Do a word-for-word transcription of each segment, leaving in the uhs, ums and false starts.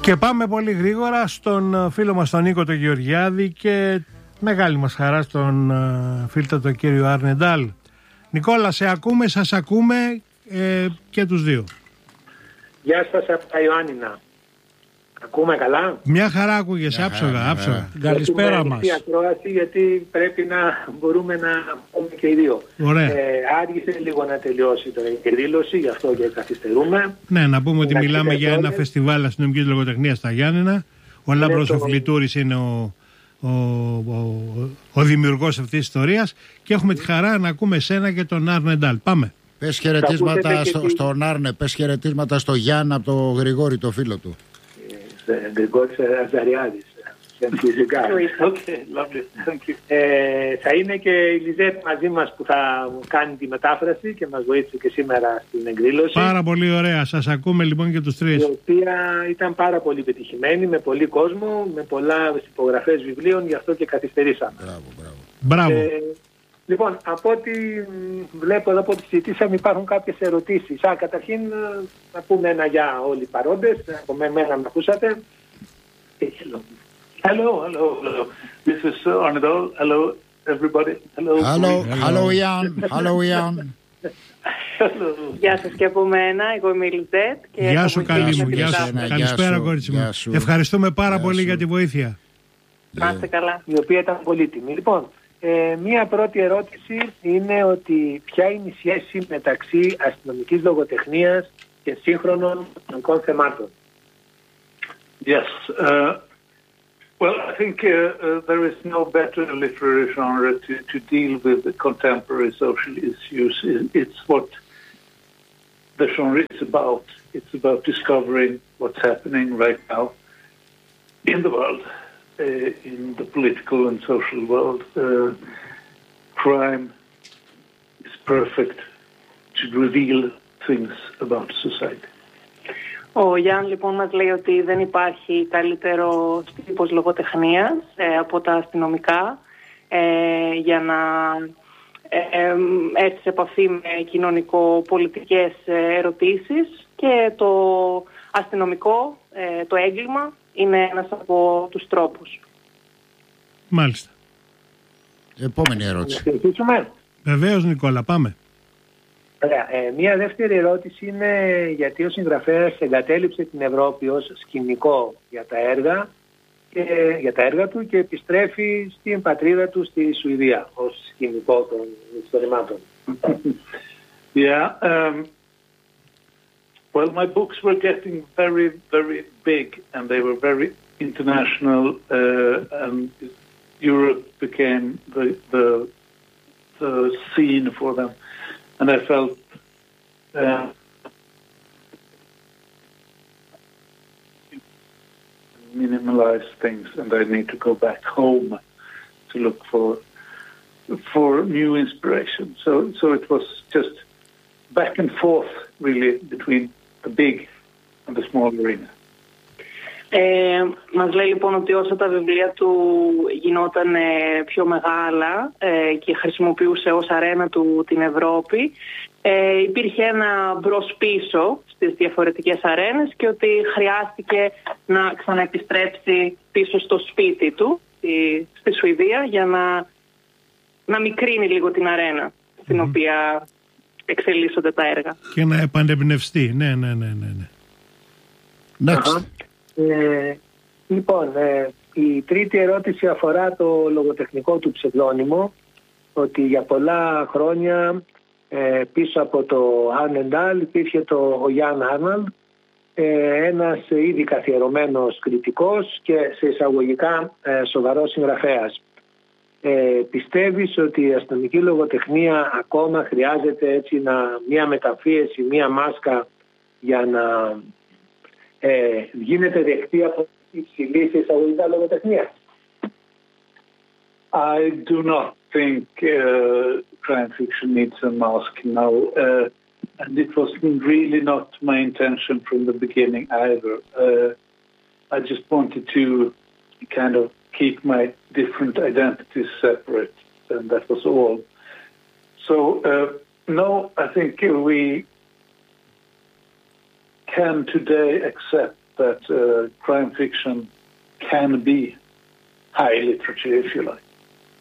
Και πάμε πολύ γρήγορα στον φίλο μας τον Νίκο τον Γεωργιάδη και μεγάλη μας χαρά στον φίλο τον κύριο Αρνεντάλ. Νικόλα, σε ακούμε, σας ακούμε ε, και τους δύο. Γεια σας από τα Ιωάννινα. Ακούμε καλά? Μια χαρά ακούγεσαι, άψογα, άψογα. Καλησπέρα μας. Ακρόαση, γιατί πρέπει να μπορούμε να πούμε και οι δύο. Ωραία. Ε, άργησε λίγο να τελειώσει τώρα η εκδήλωση, γι' αυτό και καθυστερούμε. Ναι, να πούμε ότι να μιλάμε για ένα φεστιβάλ αστυνομικής λογοτεχνίας στα Γιάννενα. Ο Λάμπρος ο Φιλιτούρης είναι ο, ο, ο, ο δημιουργός αυτής της ιστορίας και έχουμε τη χαρά να ακούμε εσένα και τον Αρνεντάλ. Πάμε. Πες χαιρετίσματα στο, τη... στον Άρνε, πες χαιρετίσματα στο Γιάννα από τον Γρηγόρη, το φίλο του. Γρηγόρης Αζαριάδης. Φυσικά. ε, θα είναι και η Λιζέτ μαζί μας που θα κάνει τη μετάφραση και μας βοήθησε και σήμερα στην εκδήλωση. Πάρα πολύ ωραία. Σας ακούμε λοιπόν και τους τρεις. Η οποία ήταν πάρα πολύ πετυχημένη, με πολύ κόσμο, με πολλά υπογραφές βιβλίων, γι' αυτό και καθυστερήσαμε. Μπράβο, μπράβο. Μπράβο. Ε, λοιπόν, από ό,τι βλέπω εδώ, από ό,τι συζητήσαμε, υπάρχουν κάποιες ερωτήσεις. Α, καταρχήν να πούμε ένα για όλοι οι παρόντες. Από μένα με ακούσατε. Hello, hello, hello. This is uh, Arnedal. Hello, everybody. Hello. Hello, hello, Ian. Hello, Ian. Γεια σας και από μένα, εγώ είμαι η Λιζέτ. Γεια σου καλή μου, γεια σου. Καλησπέρα κορίτσι μου. Ευχαριστούμε πάρα πολύ για τη βοήθεια. Να είστε καλά. Η οποία ήταν πολύτιμη. Λοιπόν, ε, μία πρώτη ερώτηση είναι ότι ποια είναι η σχέση μεταξύ αστυνομικής λογοτεχνίας και σύγχρονων νομικών θεμάτων. Yes. Uh, well, I think uh, uh, there is no better literary genre to, to deal with the contemporary social issues. It's what the genre is about. It's about discovering what's happening right now in the world, uh, in the political and social world. Uh, crime is perfect to reveal things about society. Ο Γιάνν λοιπόν μας λέει ότι δεν υπάρχει καλύτερο τύπος λογοτεχνίας ε, από τα αστυνομικά ε, για να ε, έρθει σε επαφή με κοινωνικο-πολιτικές ερωτήσεις και το αστυνομικό, ε, το έγκλημα είναι ένας από τους τρόπους. Μάλιστα. Επόμενη ερώτηση. Βεβαίως Νικόλα, πάμε. Ωραία. Ε, μία δεύτερη ερώτηση είναι γιατί ο συγγραφέας εγκατέλειψε την Ευρώπη ως σκηνικό για τα έργα, και, για τα έργα του και επιστρέφει στην πατρίδα του στη Σουηδία ως σκηνικό των ιστορημάτων. Yeah. Um, well, my books were getting very, very big and they were very international uh, and Europe became the, the, the scene for them. And I felt uh, minimalize things, and I need to go back home to look for for new inspiration. So, so it was just back and forth, really, between the big and the small arena. Ε, μας λέει λοιπόν ότι όσο τα βιβλία του γινόταν ε, πιο μεγάλα ε, και χρησιμοποιούσε ως αρένα του την Ευρώπη, ε, υπήρχε ένα μπρος πίσω στις διαφορετικές αρένες και ότι χρειάστηκε να ξαναεπιστρέψει πίσω στο σπίτι του στη, στη Σουηδία για να, να μικρύνει λίγο την αρένα στην mm. οποία εξελίσσονται τα έργα. Και να επανεμπνευστεί, ναι, ναι, ναι, ναι. Next. Ε, λοιπόν, ε, η τρίτη ερώτηση αφορά το λογοτεχνικό του ψευδόνυμο, ότι για πολλά χρόνια ε, πίσω από το Αρνεντάλ υπήρχε το ο Γιάνν Άρναλ, ε, ένας ήδη καθιερωμένος κριτικός και σε εισαγωγικά ε, σοβαρός συγγραφέας. Ε, πιστεύεις ότι η αστυνομική λογοτεχνία ακόμα χρειάζεται έτσι να, μια μεταφίεση, μια μάσκα για να Ε, γίνεται δεκτή από υψηλή εισαγωγικά λογοτεχνία? I do not think uh, crime fiction needs a mask now, uh, and it was really not my intention from the beginning either. Uh, I just wanted to kind of keep my different identities separate, and that was all. So, uh, no, I think we can today accept that uh, crime fiction can be high literature, if you like.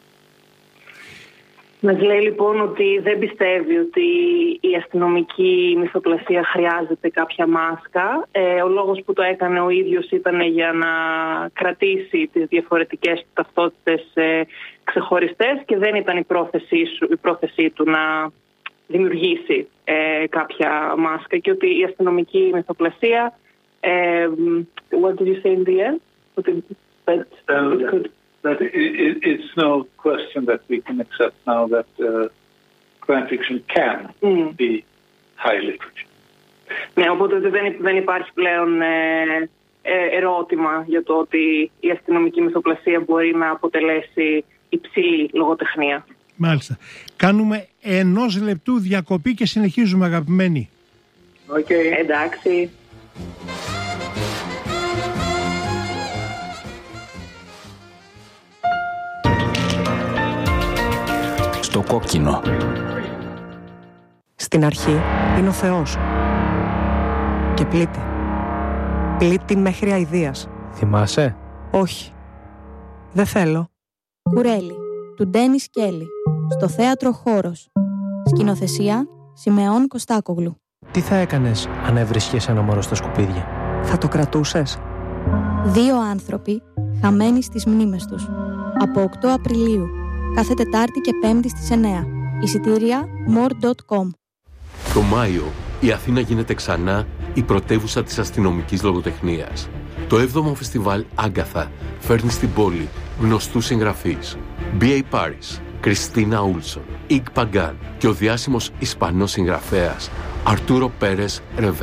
Μας λέει λοιπόν ότι δεν πιστεύει ότι η αστυνομική μυθοπλασία χρειάζεται κάποια μάσκα. Ε, ο λόγος που το έκανε ο ίδιος ήταν για να κρατήσει τις διαφορετικές ταυτότητες ε, ξεχωριστές και δεν ήταν η πρόθεσή, σου, η πρόθεσή του να δημιουργήσει ε, κάποια μάσκα και ότι η αστυνομική μυθοπλασία ε, what did you say in the end? Ότι, but it could... That it, it's no question that we can accept now that uh, crime fiction can mm. be high literature. Ναι, οπότε δεν, δεν υπάρχει πλέον ε, ε, ερώτημα για το ότι η αστυνομική μυθοπλασία μπορεί να αποτελέσει υψηλή λογοτεχνία. Μάλιστα. Κάνουμε ενός λεπτού διακοπή και συνεχίζουμε, αγαπημένοι. Okay. Εντάξει. Στο κόκκινο. Στην αρχή είναι ο Θεός. Και πλήττει. Πλήττει μέχρι αηδίας. Θυμάσαι? Όχι. Δεν θέλω. Κουρέλι, του Ντένις Κέλλη. Στο θέατρο Χώρος. Σκηνοθεσία Σιμεών Κωστάκογλου. Τι θα έκανες αν έβρισκες ένα μωρό στα σκουπίδια? Θα το κρατούσες? Δύο άνθρωποι χαμένοι στις μνήμες τους. Από οκτώ Απριλίου. Κάθε Τετάρτη και Πέμπτη στις εννιά. Εισιτήρια more τελεία com. Το Μάιο η Αθήνα γίνεται ξανά η πρωτεύουσα της αστυνομικής λογοτεχνίας. Το έβδομο φεστιβάλ Άγκαθα φέρνει στην πόλη γνωστούς συγγραφείς. μπι έι Paris, Κριστίνα Ούλσον, Ικ Παγκάν και ο διάσημος Ισπανός συγγραφέας Αρτούρο Πέρες Ρεβέ.